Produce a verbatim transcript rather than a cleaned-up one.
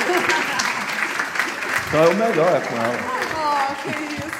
Então é o melhor, é com ela. Oh, que isso.